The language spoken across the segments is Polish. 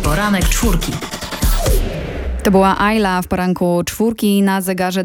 Poranek Czwórki. To była Ayla w poranku czwórki, na zegarze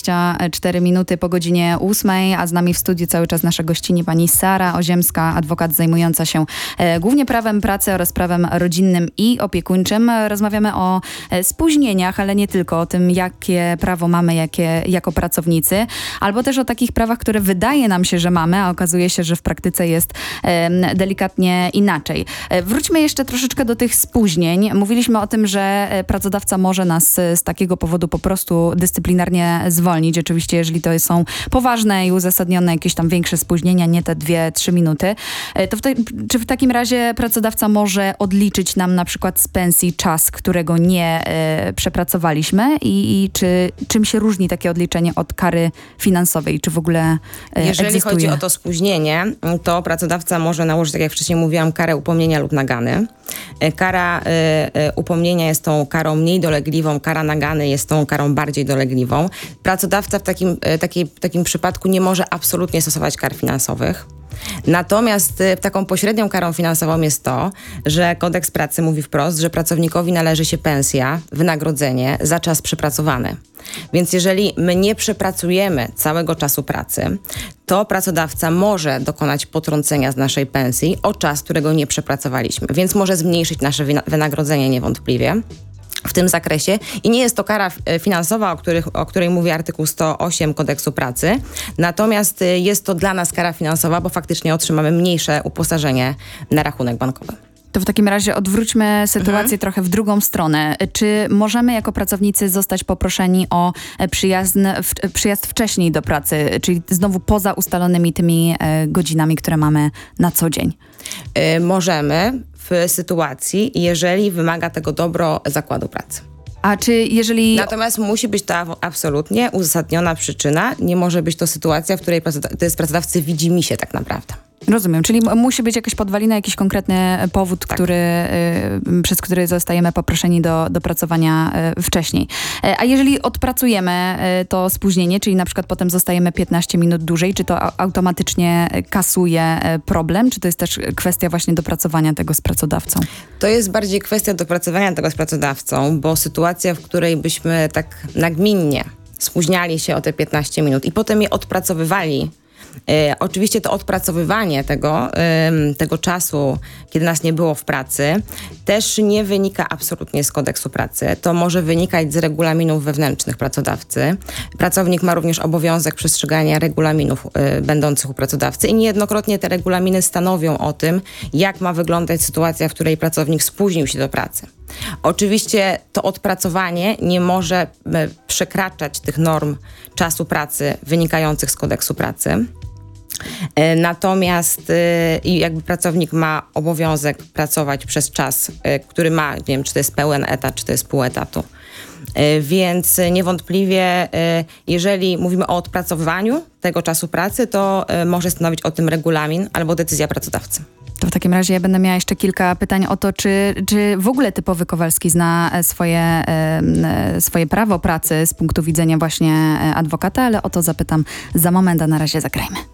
24 minuty po godzinie 8, a z nami w studiu cały czas nasza gościni pani Sara Oziemska, adwokat zajmująca się głównie prawem pracy oraz prawem rodzinnym i opiekuńczym. Rozmawiamy o spóźnieniach, ale nie tylko, o tym, jakie prawo mamy jako pracownicy, albo też o takich prawach, które wydaje nam się, że mamy, a okazuje się, że w praktyce jest delikatnie inaczej. Wróćmy jeszcze troszeczkę do tych spóźnień. Mówiliśmy o tym, że pracodawca może nas z takiego powodu po prostu dyscyplinarnie zwolnić. Oczywiście, jeżeli to są poważne i uzasadnione jakieś tam większe spóźnienia, nie te 2-3 minuty, to czy w takim razie pracodawca może odliczyć nam na przykład z pensji czas, którego nie przepracowaliśmy i czym się różni takie odliczenie od kary finansowej? Czy w ogóle Jeżeli egzystuje? chodzi o to spóźnienie, to pracodawca może nałożyć, tak jak wcześniej mówiłam, karę upomnienia lub nagany. Kara upomnienia jest tą karą mniej dolegliwą, kara nagany jest tą karą bardziej dolegliwą. Pracodawca w takim przypadku nie może absolutnie stosować kar finansowych. Natomiast taką pośrednią karą finansową jest to, że kodeks pracy mówi wprost, że pracownikowi należy się pensja, wynagrodzenie za czas przepracowany. Więc jeżeli my nie przepracujemy całego czasu pracy, to pracodawca może dokonać potrącenia z naszej pensji o czas, którego nie przepracowaliśmy. Więc może zmniejszyć nasze wynagrodzenie niewątpliwie w tym zakresie. I nie jest to kara finansowa, o której mówi artykuł 108 kodeksu pracy. Natomiast jest to dla nas kara finansowa, bo faktycznie otrzymamy mniejsze uposażenie na rachunek bankowy. To w takim razie odwróćmy sytuację trochę w drugą stronę. Czy możemy jako pracownicy zostać poproszeni o przyjazd wcześniej do pracy, czyli znowu poza ustalonymi tymi godzinami, które mamy na co dzień? Możemy w sytuacji, jeżeli wymaga tego dobro zakładu pracy. A czy jeżeli... Natomiast musi być to absolutnie uzasadniona przyczyna. Nie może być to sytuacja, w której to jest pracodawcy widzimisię tak naprawdę. Rozumiem, czyli musi być jakaś podwalina, jakiś konkretny powód, Tak. Przez który zostajemy poproszeni do pracowania wcześniej. A jeżeli odpracujemy to spóźnienie, czyli na przykład potem zostajemy 15 minut dłużej, czy to automatycznie kasuje problem, czy to jest też kwestia właśnie dopracowania tego z pracodawcą? To jest bardziej kwestia dopracowania tego z pracodawcą, bo sytuacja, w której byśmy tak nagminnie spóźniali się o te 15 minut i potem je odpracowywali. Oczywiście to odpracowywanie tego czasu, kiedy nas nie było w pracy, też nie wynika absolutnie z kodeksu pracy. To może wynikać z regulaminów wewnętrznych pracodawcy. Pracownik ma również obowiązek przestrzegania regulaminów będących u pracodawcy i niejednokrotnie te regulaminy stanowią o tym, jak ma wyglądać sytuacja, w której pracownik spóźnił się do pracy. Oczywiście to odpracowanie nie może przekraczać tych norm czasu pracy wynikających z kodeksu pracy. Natomiast jakby pracownik ma obowiązek pracować przez czas, który ma, nie wiem, czy to jest pełen etat, czy to jest pół etatu. Więc niewątpliwie, jeżeli mówimy o odpracowywaniu tego czasu pracy, to może stanowić o tym regulamin albo decyzja pracodawcy. To w takim razie ja będę miała jeszcze kilka pytań o to, czy w ogóle typowy Kowalski zna swoje prawo pracy z punktu widzenia właśnie adwokata, ale o to zapytam za moment, a na razie zagrajmy.